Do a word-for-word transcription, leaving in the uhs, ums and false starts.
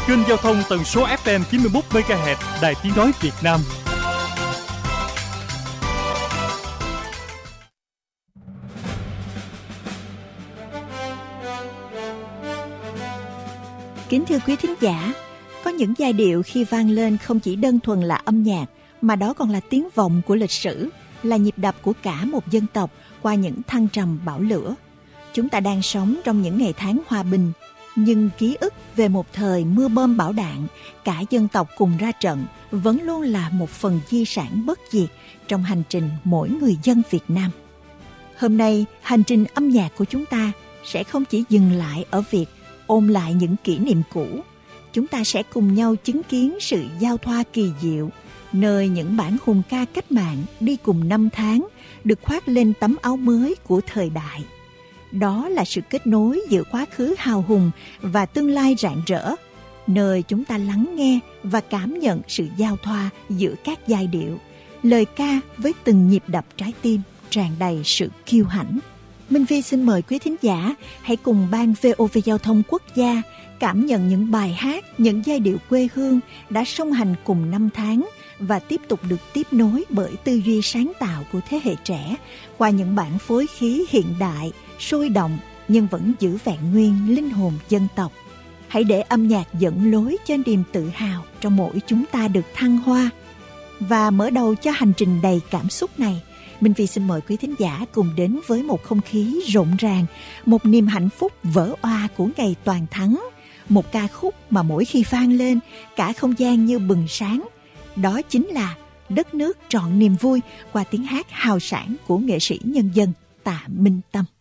kênh giao thông tần số ép em chín mươi mốt mê ga héc Đài Tiếng nói Việt Nam. Kính thưa quý thính giả, có những giai điệu khi vang lên không chỉ đơn thuần là âm nhạc, mà đó còn là tiếng vọng của lịch sử, là nhịp đập của cả một dân tộc qua những thăng trầm bão lửa. Chúng ta đang sống trong những ngày tháng hòa bình, nhưng ký ức về một thời mưa bom bão đạn, cả dân tộc cùng ra trận vẫn luôn là một phần di sản bất diệt trong hành trình mỗi người dân Việt Nam. Hôm nay, hành trình âm nhạc của chúng ta sẽ không chỉ dừng lại ở việc ôn lại những kỷ niệm cũ. Chúng ta sẽ cùng nhau chứng kiến sự giao thoa kỳ diệu, nơi những bản hùng ca cách mạng đi cùng năm tháng được khoác lên tấm áo mới của thời đại. Đó là sự kết nối giữa quá khứ hào hùng và tương lai rạng rỡ, nơi chúng ta lắng nghe và cảm nhận sự giao thoa giữa các giai điệu, lời ca với từng nhịp đập trái tim tràn đầy sự kiêu hãnh. Minh Phi xin mời quý thính giả hãy cùng ban vê o vê Giao thông Quốc gia cảm nhận những bài hát, những giai điệu quê hương đã song hành cùng năm tháng và tiếp tục được tiếp nối bởi tư duy sáng tạo của thế hệ trẻ qua những bản phối khí hiện đại, sôi động nhưng vẫn giữ vẹn nguyên linh hồn dân tộc. Hãy để âm nhạc dẫn lối cho niềm tự hào trong mỗi chúng ta được thăng hoa. Và mở đầu cho hành trình đầy cảm xúc này, Minh Phi xin mời quý thính giả cùng đến với một không khí rộn ràng, một niềm hạnh phúc vỡ òa của ngày toàn thắng, một ca khúc mà mỗi khi vang lên, cả không gian như bừng sáng. Đó chính là Đất nước trọn niềm vui qua tiếng hát hào sảng của nghệ sĩ nhân dân Tạ Minh Tâm.